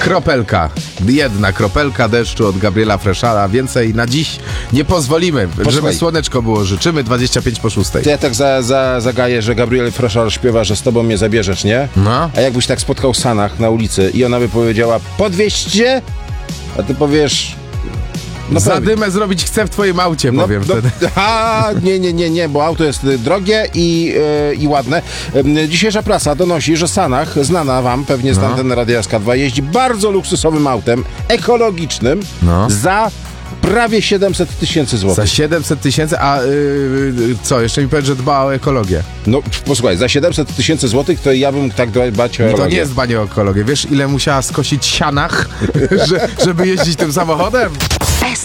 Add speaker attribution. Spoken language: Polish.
Speaker 1: Kropelka. Jedna kropelka deszczu od Gabriela Freszala. Więcej na dziś nie pozwolimy. Żeby słoneczko było. Życzymy 25:06.
Speaker 2: To ja tak zagaję, że Gabriel Freszal śpiewa, że z tobą mnie zabierzesz, nie?
Speaker 1: No.
Speaker 2: A jakbyś tak spotkał Sanach na ulicy i ona by powiedziała, podwieźcie? A ty powiesz... No
Speaker 1: zadymę zrobić chcę w twoim aucie, powiem wtedy.
Speaker 2: Nie, bo auto jest drogie i ładne. Dzisiejsza prasa donosi, że Sanach, znana wam pewnie z anteny Radia SK2, jeździ bardzo luksusowym autem, ekologicznym, za prawie 700 tysięcy złotych.
Speaker 1: Za 700 tysięcy, a co, jeszcze mi powiedz, że dba o ekologię.
Speaker 2: No, posłuchaj, za 700 tysięcy złotych to ja bym tak dbać o ekologię.
Speaker 1: To nie jest dbanie o ekologię. Wiesz, ile musiała skosić sianach, żeby jeździć tym samochodem?